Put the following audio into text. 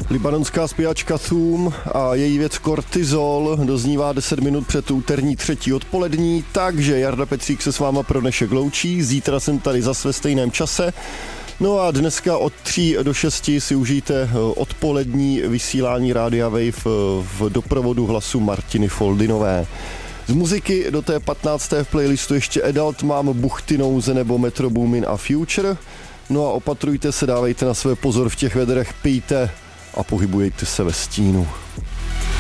Libanonská zpěvačka Thum a její věc Kortizol doznívá 10 minut před úterní 3. odpolední, takže Jarda Petřík se s váma pro dnešek loučí, zítra jsem tady zase ve stejném čase. No a dneska od 3 do 6 si užijte odpolední vysílání Rádia Wave v doprovodu hlasu Martiny Foldinové. Z muziky do té 15. v playlistu ještě Adult mám Buchty nouze nebo Metro Boomin a Future. No a opatrujte se, dávejte na své pozor v těch vedrech, pijte a pohybujte se ve stínu.